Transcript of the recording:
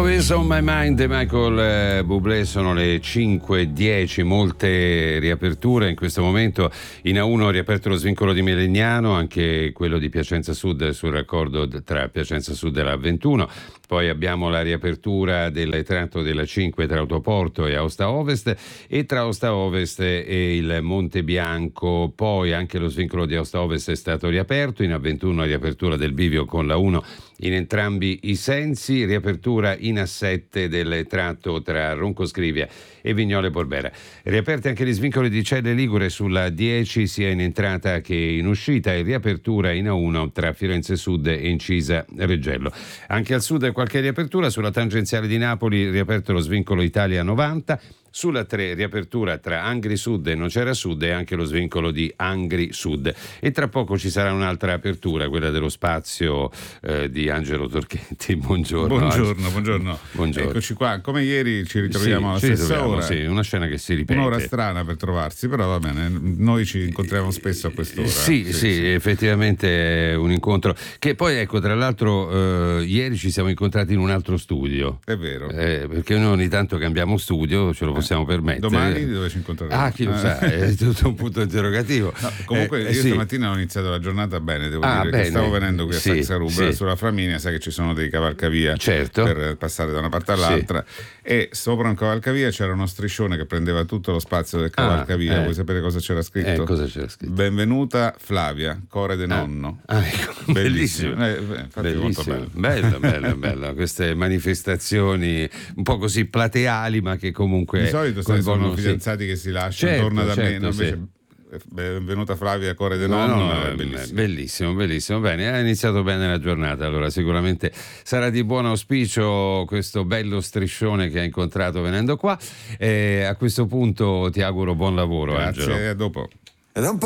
Always on my mind, Michael Bublé. Sono le 5:10, molte riaperture in questo momento. In A1 riaperto lo svincolo di Melegnano, anche quello di Piacenza Sud sul raccordo tra Piacenza Sud e la 21. Poi abbiamo la riapertura del tratto della 5 tra Autoporto e Aosta Ovest e tra Aosta Ovest e il Monte Bianco. Poi anche lo svincolo di Aosta Ovest è stato riaperto. In A21 riapertura del bivio con la 1 in entrambi i sensi, riapertura in A7 del tratto tra Ronco Scrivia e Vignole Borbera. Riaperti anche gli svincoli di Celle Ligure sulla 10 sia in entrata che in uscita, e riapertura in A1 tra Firenze Sud e Incisa Reggello. Anche al sud qualche riapertura, sulla tangenziale di Napoli riaperto lo svincolo Italia 90, sulla 3 riapertura tra Angri Sud e Nocera Sud e anche lo svincolo di Angri Sud. E tra poco ci sarà un'altra apertura, quella dello spazio di Angelo Torchetti. Buongiorno. Buongiorno. Eccoci qua, come ieri ci ritroviamo alla stessa ora. Sì, una scena che si ripete. Un'ora strana per trovarsi, però va bene, noi ci incontriamo spesso a quest'ora. Sì, effettivamente è un incontro che poi, ecco, tra l'altro ieri ci siamo incontrati in un altro studio. È vero. Perché noi ogni tanto cambiamo studio, ce lo possiamo permettere. Domani dove ci incontreremo? Chi lo sa, è tutto un punto interrogativo. No, comunque io stamattina ho iniziato la giornata bene, devo dire, bene. che stavo venendo qui a Saxa Rubra sulla Flaminia, sai che ci sono dei cavalcavia per passare da una parte all'altra, e sopra un cavalcavia c'era uno striscione che prendeva tutto lo spazio del cavalcavia. Vuoi sapere cosa c'era scritto? Cosa c'era scritto? Benvenuta Flavia, core de nonno. Ecco, bellissimo. Molto bello. Bella queste manifestazioni un po' così plateali, ma che comunque di solito sono fidanzati che si lasciano, torna da me, invece benvenuta Flavia, core de nonno. Bellissimo. Bene, ha iniziato bene la giornata, allora sicuramente sarà di buon auspicio questo bello striscione che ha incontrato venendo qua. A questo punto ti auguro buon lavoro. Grazie, Angelo. a dopo.